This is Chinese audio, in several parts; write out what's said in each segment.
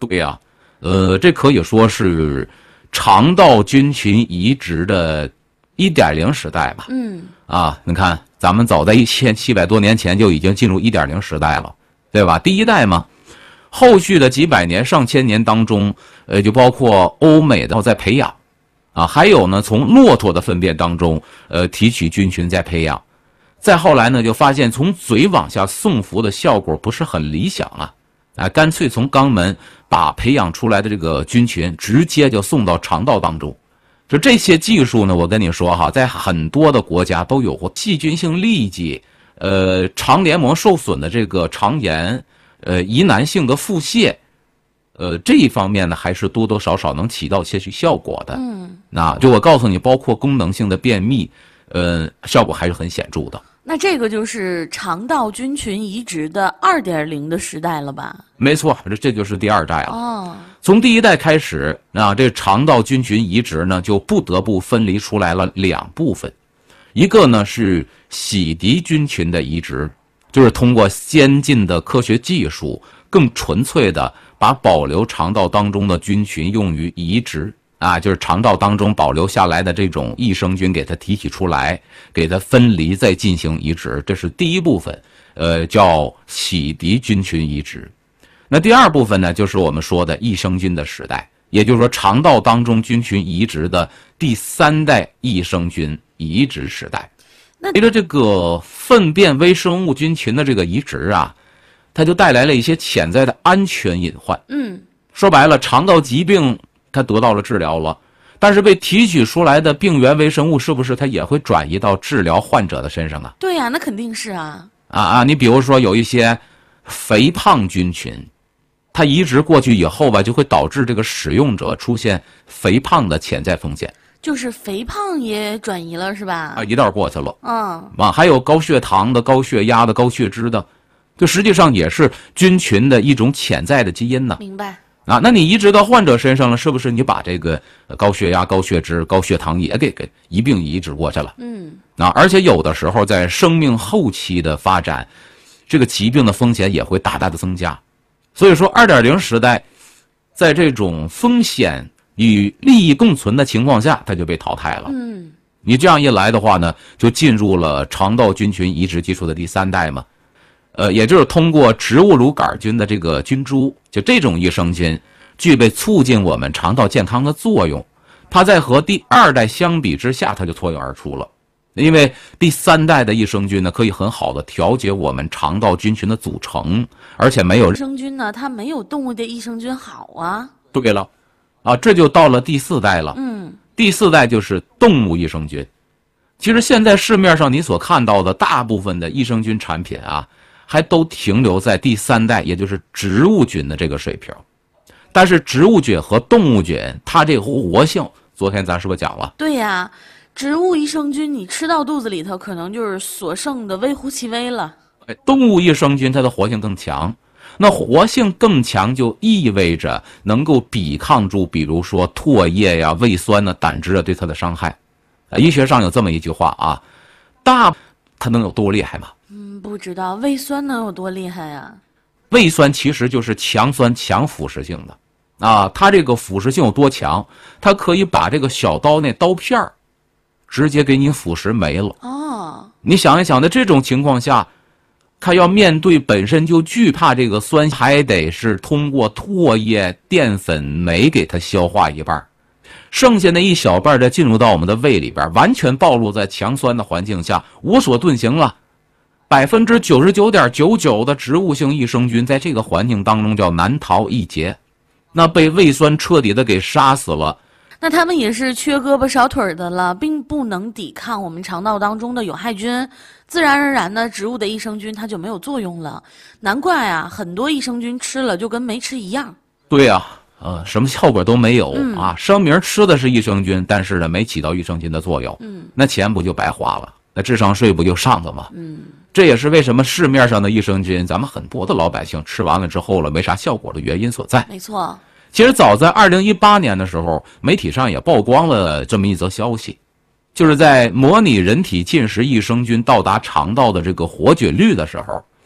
对呀，这可以说是肠道菌群移植的1.0时代吧。你看咱们早在1700多年前就已经进入1.0时代了，对吧？第一代嘛，后续的几百年、上千年当中，就包括欧美的在培养，还有呢，从骆驼的粪便当中，提取菌群在培养。再后来呢，就发现从嘴往下送服的效果不是很理想干脆从肛门把培养出来的这个菌群直接就送到肠道当中。就这些技术呢，我跟你说哈，在很多的国家都有过细菌性痢疾、肠黏膜受损的这个肠炎、疑难性的腹泻，这一方面呢，还是多多少少能起到些许效果的。就我告诉你，包括功能性的便秘，效果还是很显著的。 那这个就是肠道菌群移植的2.0的时代了吧？ 没错，这就是第2代了。从第1代开始，这肠道菌群移植呢，就不得不分离出来了2部分，一个呢是洗涤菌群的移植，就是通过先进的科学技术，更纯粹的把保留肠道当中的菌群用于移植。就是肠道当中保留下来的这种益生菌给它提取出来，给它分离，再进行移植，这是第一部分，叫洗涤菌群移植。那第2部分呢，就是我们说的益生菌的时代，也就是说肠道当中菌群移植的第3代益生菌移植时代。随着这个粪便微生物菌群的这个移植它就带来了一些潜在的安全隐患。说白了，肠道疾病它得到了治疗了，但是被提取出来的病原微生物是不是它也会转移到治疗患者的身上啊？ 对呀，那肯定是你比如说有一些肥胖菌群，它移植过去以后吧，就会导致这个使用者出现肥胖的潜在风险。 就是肥胖也转移了是吧？ 一道过去了。还有高血糖的、高血压的、高血脂的，这实际上也是菌群的一种潜在的基因呢。 明白。 那你移植到患者身上了，是不是你把这个高血压、高血脂、高血糖也给一并移植过去了？而且有的时候在生命后期的发展，这个疾病的风险也会大大的增加。所以说2.0时代在这种风险与利益共存的情况下，它就被淘汰了。你这样一来的话呢，就进入了肠道菌群移植技术的第3代嘛。也就是通过植物乳杆菌的这个菌株，就这种益生菌具备促进我们肠道健康的作用，它在和第2代相比之下，它就脱颖而出了。因为第3代的益生菌呢，可以很好的调节我们肠道菌群的组成，而且没有益生菌呢，它没有动物的益生菌好啊。 对了，这就到了第4代了。第4代就是动物益生菌。其实现在市面上你所看到的大部分的益生菌产品还都停留在第3代，也就是植物菌的这个水平。但是植物菌和动物菌，它这个活性，昨天咱是不是讲了？ 对呀，植物益生菌你吃到肚子里头，可能就是所剩的微乎其微了。 动物益生菌它的活性更强，那活性更强就意味着能够抵抗住，比如说唾液呀、胃酸呐、胆汁对它的伤害。医学上有这么一句话它能有多厉害吗？ 不知道胃酸能有多厉害呀？ 胃酸其实就是强酸强腐蚀性的它这个腐蚀性有多强？它可以把这个小刀那刀片直接给你腐蚀没了。你想一想，在这种情况下，它要面对本身就惧怕这个酸，还得是通过唾液、淀粉、酶给它消化一半，剩下那一小半再进入到我们的胃里边，完全暴露在强酸的环境下，无所遁形了。99.99%的植物性益生菌在这个环境当中叫难逃一劫，那被胃酸彻底的给杀死了。 那他们也是缺胳膊少腿的了，并不能抵抗我们肠道当中的有害菌，自然而然呢，植物的益生菌它就没有作用了。难怪很多益生菌吃了就跟没吃一样。 对呀，什么效果都没有声明吃的是益生菌，但是呢没起到益生菌的作用，那钱不就白花了？那智商税不就上了吗？这也是为什么市面上的益生菌，咱们很多的老百姓吃完了之后了没啥效果的原因所在。 没错。 其实早在2018年的时候，媒体上也曝光了这么一则消息，就是在模拟人体进食益生菌到达肠道的这个活菌率的时候，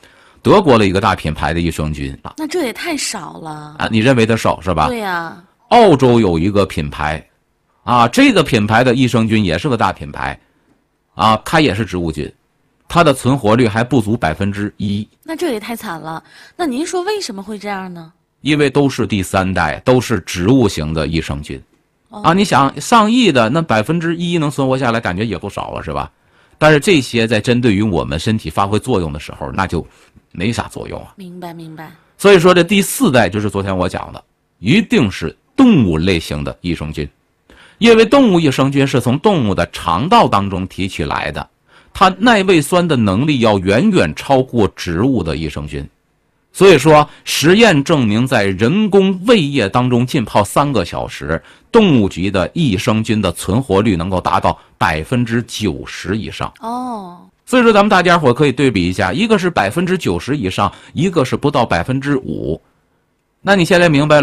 德国的一个大品牌的益生菌啊。 那这也太少了啊！你认为它少是吧？ 对呀。 澳洲有一个品牌，啊，这个品牌的益生菌也是个大品牌，啊，它也是植物菌，它的存活率还不足1%。 那这也太惨了。那您说为什么会这样呢？ 因为都是第3代，都是植物型的益生菌，啊，你想上亿的那1%能存活下来，感觉也不少了，是吧？但是这些在针对于我们身体发挥作用的时候，那就没啥作用啊。 明白明白。 所以说这第4代就是昨天我讲的，一定是动物类型的益生菌，因为动物益生菌是从动物的肠道当中提取来的，它耐胃酸的能力要远远超过植物的益生菌。所以说实验证明，在人工胃液当中浸泡3个小时，动物级的益生菌的存活率能够达到90%以上。 哦， 所以说咱们大家伙可以对比一下，一个是90%以上，一个是不到5%。那你现在明白了